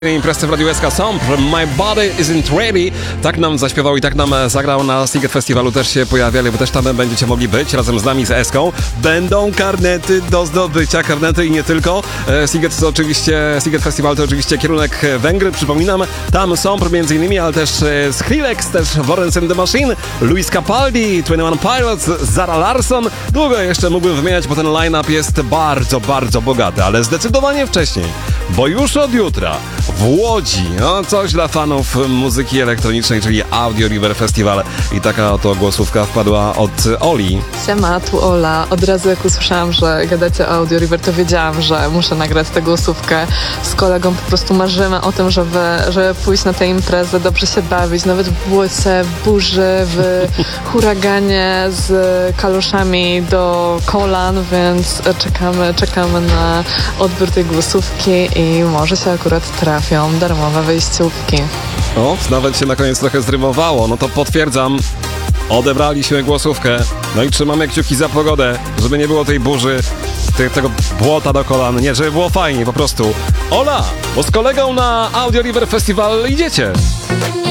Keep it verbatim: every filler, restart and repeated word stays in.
Imprezę w Radiu S K Sąp, My Body Isn't Ready. Tak nam zaśpiewał i tak nam zagrał na Sziget Festiwalu. Też się pojawiali, bo też tam będziecie mogli być razem z nami, z Eską. Będą karnety do zdobycia, karnety i nie tylko. Sziget to oczywiście, Sziget Festival to oczywiście kierunek Węgry, przypominam. Tam Sąp między innymi, ale też Skrillex, też Florence and the Machine, Luis Capaldi, Twenty One Pilots, Zara Larsson. Długo jeszcze mógłbym wymieniać, bo ten line-up jest bardzo, bardzo bogaty, ale zdecydowanie wcześniej, bo już od jutra w Łodzi, no coś dla fanów muzyki elektronicznej, czyli Audio River Festival. I taka oto głosówka wpadła od Oli. Siema, tu Ola. Od razu jak usłyszałam, że gadacie o Audio River, to wiedziałam, że muszę nagrać tę głosówkę. Z kolegą po prostu marzymy o tym, żeby, żeby pójść na tę imprezę, dobrze się bawić, nawet w błocie, w burzy, w huraganie z kaloszami do kolan, więc czekamy, czekamy na odbiór tej głosówki i może się akurat trafią darmowe wejściówki. O, nawet się na koniec trochę zrymowało, no to potwierdzam. Odebraliśmy głosówkę. No i trzymamy kciuki za pogodę, żeby nie było tej burzy, te, tego błota do kolan. Nie, żeby było fajnie po prostu. Ola, bo z kolegą na Audio River Festival idziecie.